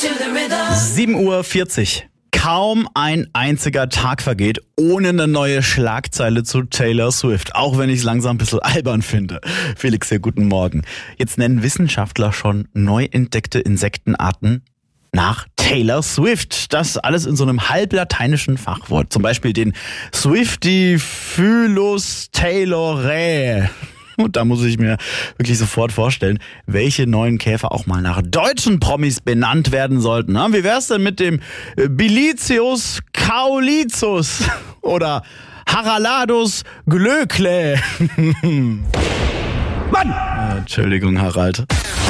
7:40 Uhr. Kaum ein einziger Tag vergeht ohne eine neue Schlagzeile zu Taylor Swift. Auch wenn ich es langsam ein bisschen albern finde. Felix hier, guten Morgen. Jetzt nennen Wissenschaftler schon neu entdeckte Insektenarten nach Taylor Swift. Das alles in so einem halblateinischen Fachwort. Zum Beispiel den Swiftifylus Taylorae. Und da muss ich mir wirklich sofort vorstellen, welche neuen Käfer auch mal nach deutschen Promis benannt werden sollten. Wie wär's denn mit dem Bilizius Kaulizus oder Haraladus Glöckle? Mann! Entschuldigung, Harald.